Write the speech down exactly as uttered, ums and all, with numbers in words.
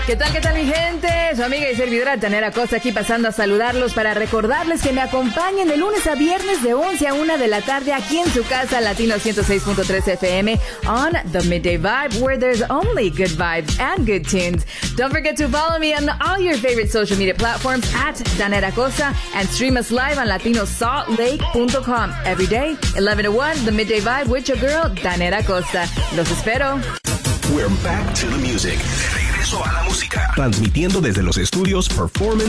¿Qué tal, qué tal, mi gente? Su amiga y servidora Danera Costa aquí pasando a saludarlos para recordarles que me acompañen de lunes a viernes de once a una de la tarde aquí en su casa, Latino ciento seis punto tres F M on The Midday Vibe, where there's only good vibes and good tunes. Don't forget to follow me on all your favorite social media platforms at Danera Costa and stream us live on latino salt lake punto com. Every day, eleven to one, The Midday Vibe with your girl, Danera Costa. Los espero. We're back to the music. De regreso a la música. Transmitiendo desde los estudios Performance